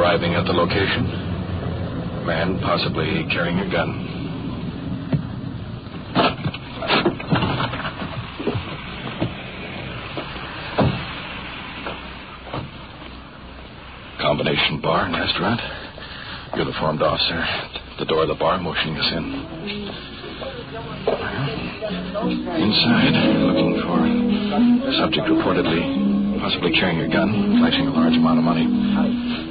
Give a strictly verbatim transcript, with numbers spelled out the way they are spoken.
Arriving at the location. Man possibly carrying a gun. Combination bar and restaurant. Uniformed officer at the door of the bar motioning us in. Inside, looking for subject reportedly possibly carrying a gun, flashing a large amount of money.